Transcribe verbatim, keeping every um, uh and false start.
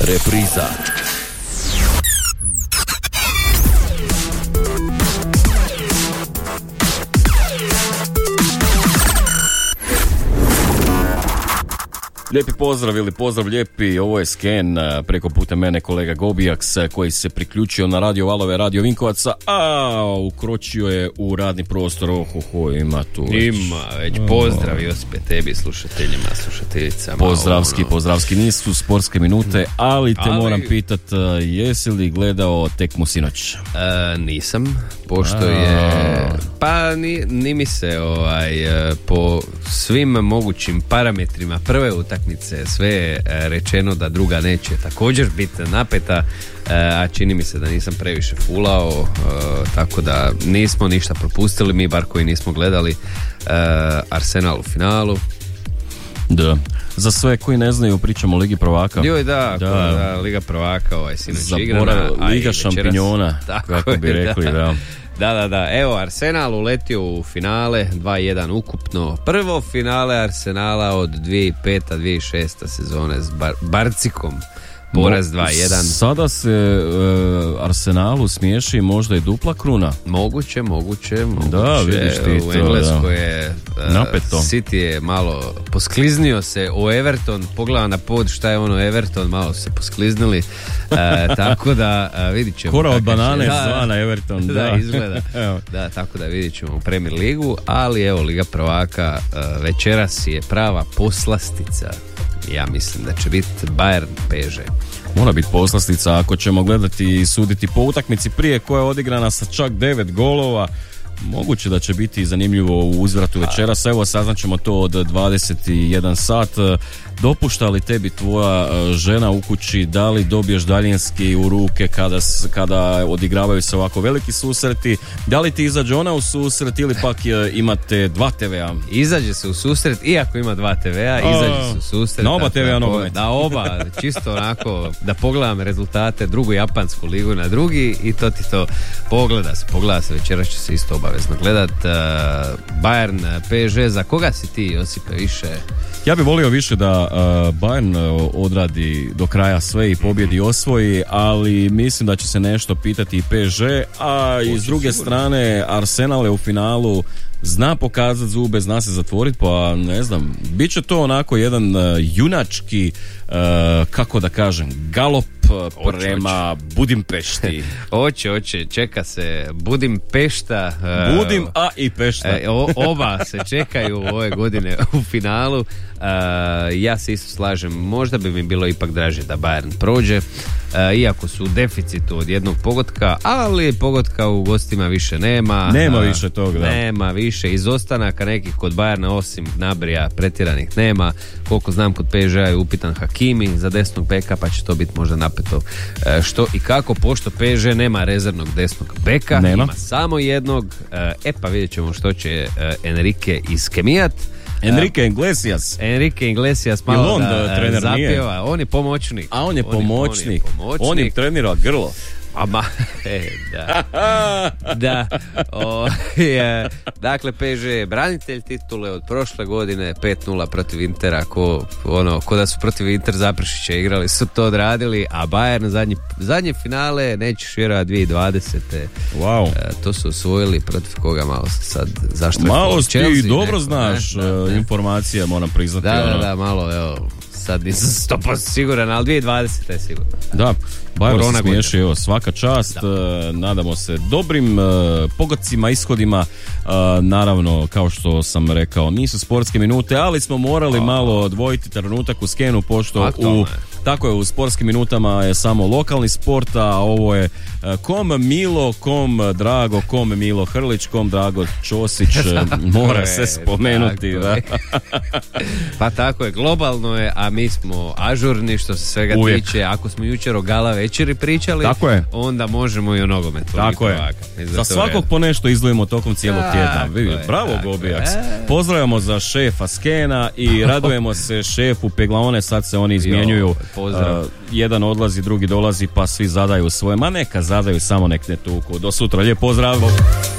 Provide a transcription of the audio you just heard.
Repriza. Lijepi pozdrav ili pozdrav lijepi, ovo je Sken, preko puta mene kolega Gobijaks koji se priključio na Radio Valove, Radio Vinkovaca, a ukročio je u radni prostor, ohoho, ima tu već. Ima već, pozdrav Josipe tebi, slušateljima, slušateljicama. Pozdravski, ono. pozdravski, nisu sportske minute, ali te ali... moram pitat, jesi li gledao tekmu sinoć? E, nisam, pošto a... je, pa ni, ni mi se ovaj, po svim mogućim parametrima prve utakmice sve je rečeno da druga neće također biti napeta, a čini mi se da nisam previše fulao, tako da nismo ništa propustili, mi bar koji nismo gledali Arsenal u finalu. Da. Za sve koji ne znaju, pričamo o Ligi prvaka. Joj, da, da. da Liga prvaka ovaj sinoć igrana, Liga šampinjona, kako bi rekli, da. da. Da, da, da. Evo, Arsenal uletio u finale, dva jedan ukupno. Prvo finale Arsenala od dvije tisuće pete do dvije tisuće šeste sezone s Bar- Barcikom. Poraz dva jedan. Sada se uh, Arsenalu smiješi možda i dupla kruna. Moguće, moguće, moguće. Da, vidiš ti to. U Engleskoj je uh, napeto. City je malo poskliznio se u Everton, pogledao na pod šta je ono Everton, malo se poskliznili. Uh, tako da uh, vidit ćemo. Kora od banane će, da, zvana Everton. Da, da izgleda. Da, tako da vidit ćemo u Premier ligu, ali evo Liga prvaka uh, večeras je prava poslastica. Ja mislim da će biti Bayern P S G. Mora biti poslastica ako ćemo gledati i suditi po utakmici prije koja je odigrana sa čak devet golova. Moguće da će biti zanimljivo u uzvratu večeras. Evo saznaćemo to od dvadeset jedan sat. Dopušta li tebi tvoja žena u kući, da li dobiješ daljinski u ruke kada, kada odigravaju se ovako veliki susreti, da li ti izađe ona u susret ili pak imate dva te vea? Izađe se u susret, iako ima dva te vea, izađe se u susret. Na oba te vea nogomet. Da, oba, čisto onako, da pogledam rezultate, drugu japansku ligu na drugi i to ti to pogleda se, pogleda se, večeras će se isto obavezno gledat. Uh, Bayern, P S G, za koga si ti, Josipe, više? Ja bih volio više da uh, Bayern odradi do kraja sve i pobjedi osvoji, ali mislim da će se nešto pitati i P S G, a i s druge sigurno. strane Arsenal je u finalu, zna pokazati zube, zna se zatvoriti, pa ne znam, bit će to onako jedan uh, junački, uh, kako da kažem, galop prema oće, oće. Budimpešti. Oće, oće, čeka se Budimpešta. Uh, Budim, a i Pešta. Uh, oba se čekaju ove godine u finalu. Uh, ja se isto slažem, možda bi mi bilo ipak draže da Bayern prođe, uh, iako su u deficitu od jednog pogotka, ali pogotka u gostima više nema. Nema uh, više toga. Da. Nema više izostanaka nekih kod Bayerna, osim Nabrija pretjeranih nema. Koliko znam, kod P S G je upitan Hakimi za desnog beka, pa će to biti možda napeto uh, što i kako, pošto P S G nema rezervnog desnog beka, nema. Ima samo jednog. Uh, e pa vidjet ćemo što će uh, Enrique iskemijat. Enrique Iglesias. Enrique Iglesias malo on da, da trener zapjeva. Nije. On je pomoćnik. A on je on pomoćnik. Je, on, je pomoćnik. On im trenira grlo. Ama, e, da. da. O, je, dakle, P S G je branitelj titule od prošle godine, pet nula protiv Intera, ko, ono, ko da su protiv Inter Zaprešića igrali, su to odradili, a Bayern zadnji, zadnje finale, nećeš vjerovati, dvije tisuće dvadesete. Wow. E, to su osvojili protiv koga, malo sad, zašto je malo to? Chelsea, ti dobro neko, znaš ne? Da, da. informacije, moram priznati. Da, ono. da, da, malo, evo, sad nisam sto posto siguran, ali dvije tisuće dvadesete je sigurno. Da, Bayern se smiješi, evo, svaka čast, uh, nadamo se dobrim uh, pogodcima, ishodima, uh, naravno, kao što sam rekao, nisu sportske minute, ali smo morali oh. malo odvojiti trenutak u Skenu, pošto u, tako je, u sportskim minutama je samo lokalni sport, a ovo je uh, kom Milo, kom Drago, kom Milo Hrlić, kom Drago Ćosić, mora je, se spomenuti. Da. Pa tako je, globalno je, a mi smo ažurni što se svega Uvijek. tiče, ako smo jučer o gala večeri pričali, tako je. Onda možemo i o nogometu. Tako je. Za svakog po nešto izdvojimo tokom cijelog tjedna. Vidi, bravo Gobijaks. Pozdravljamo za šefa Skena i radujemo se šefu Peglaone, sad se oni izmjenjuju. Uh, jedan odlazi, drugi dolazi, pa svi zadaju svoje. Ma neka zadaju, samo nek ne tuku. Do sutra, lijep pozdrav.